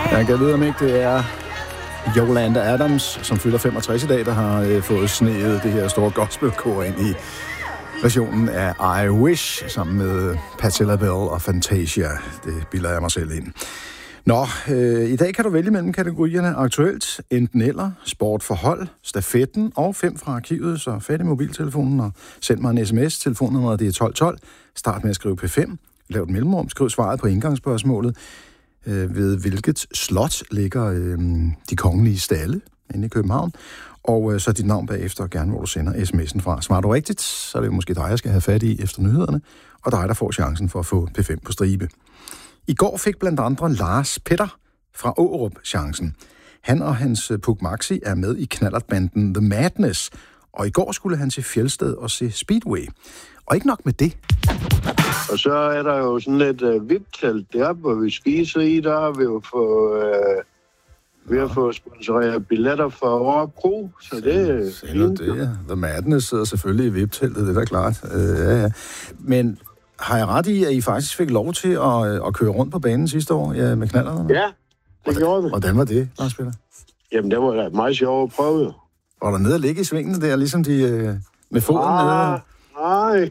Jeg kan vide, om ikke det er Yolanda Adams, som fylder 65 i dag, der har fået sneet det her store gospelkor ind i versionen af I Wish, sammen med Patti LaBelle og Fantasia. Det bilder jeg mig selv ind. Nå, i dag kan du vælge mellem kategorierne aktuelt, enten eller, sport for hold, stafetten og 5 fra arkivet, så fat i mobiltelefonen og send mig en sms. Telefonnummeret det er 1212. Start med at skrive P5. Lav et mellemrum. Skriv svaret på indgangsspørgsmålet. Ved hvilket slot ligger de kongelige stalle inde i København. Og så dit navn bagefter, og gerne hvor du sender sms'en fra. Svarer du rigtigt, så er det jo måske dig, jeg skal have fat i efter nyhederne, og dig, der får chancen for at få P5 på stribe. I går fik blandt andre Lars Petter fra Aarup chancen. Han og hans Puk Maxi er med i knallertbanden The Madness, og i går skulle han til Fjeldsted og se Speedway. Og ikke nok med det. Og så er der jo sådan et VIP-telt deroppe, hvor vi spiser i. Der har vi jo fået sponsoreret billetter for Aarup Kro, så det er fint. Det. The Madness sidder selvfølgelig i VIP-teltet, det er da klart. Ja. Men har jeg ret i, at I faktisk fik lov til at køre rundt på banen sidste år med knallerne? Ja, det gjorde vi. Hvordan var det, Lars Peter? Jamen, det var da meget sjovt at prøve. Var der nede at ligge i svingene der, ligesom de med foden nede? Nej.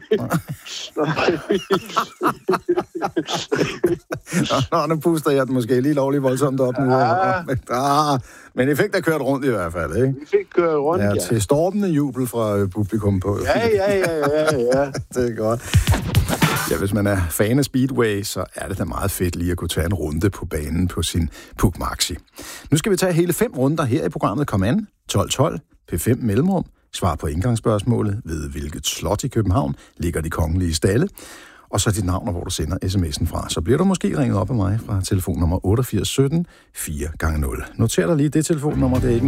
Nu puster jeg den måske lige lovligt voldsomt op nu. Men I fik da kørt rundt i hvert fald, ikke? Vi fik kørt rundt, ja. Til stormende jubel fra publikum på. Ja. Det er godt. Ja, hvis man er fan af Speedway, så er det da meget fedt lige at kunne tage en runde på banen på sin Puk Maxi. Nu skal vi tage hele 5 runder her i programmet Kom an. 1212, P5 mellemrum. Svar på indgangsspørgsmålet ved hvilket slot i København ligger de kongelige stalle. Og så dit navn, hvor du sender sms'en fra. Så bliver du måske ringet op af mig fra telefonnummer 88 17 4x0. Noter dig lige det telefonnummer, det er ikke